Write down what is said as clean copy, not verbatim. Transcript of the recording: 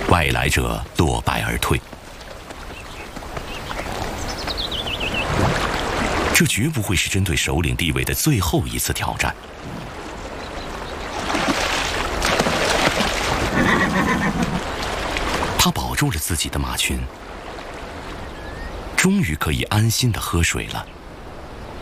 外来者落败而退。这绝不会是针对首领地位的最后一次挑战。他保住了自己的马群，终于可以安心地喝水了。